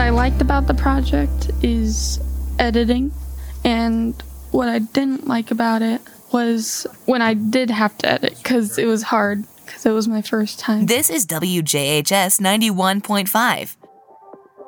I liked about the project is editing, and what I didn't like about it was when I did have to edit, because it was hard, because it was my first time. This is WJHS 91.5,